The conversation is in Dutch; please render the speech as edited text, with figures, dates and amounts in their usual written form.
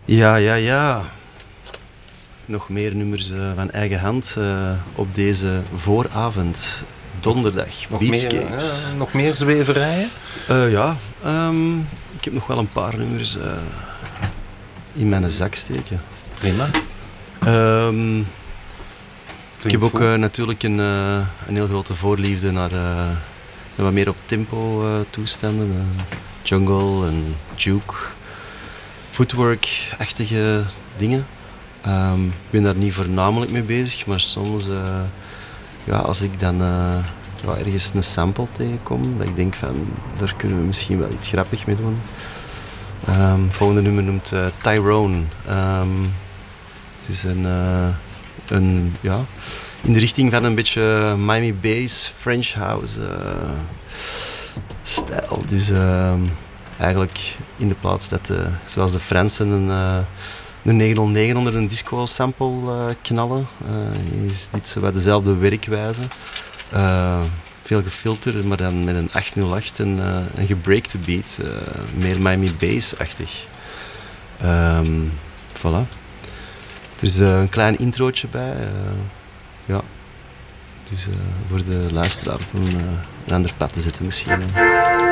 Ja. Nog meer nummers van eigen hand op deze vooravond. Donderdag, Beachscapes. Nog meer zweverijen? Ik heb nog wel een paar nummers in mijn zak steken. Prima. Ik heb ook natuurlijk een heel grote voorliefde naar wat meer op tempo toestanden. Jungle en juke, footwork-achtige dingen. Ik ben daar niet voornamelijk mee bezig, maar soms als ik dan ergens een sample tegenkom, dat ik denk van, daar kunnen we misschien wel iets grappigs mee doen. Het volgende nummer noemt Tyrone. Het is in de richting van een beetje Miami Bass, French House stijl. Dus eigenlijk in de plaats dat zoals de Fransen een 909 onder een disco sample knallen, is dit zo wat dezelfde werkwijze. Veel gefilterd, maar dan met een 808 en een gebreakte beat. Meer Miami Bass-achtig. Voilà. Er is een klein introotje bij. Dus voor de luisteraar op een ander pad te zetten misschien.